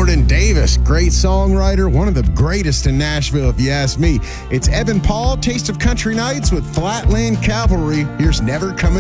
Jordan Davis, great songwriter, one of the greatest in Nashville, if you ask me. It's Evan Paul, Taste of Country Nights with Flatland Cavalry. Here's Never Coming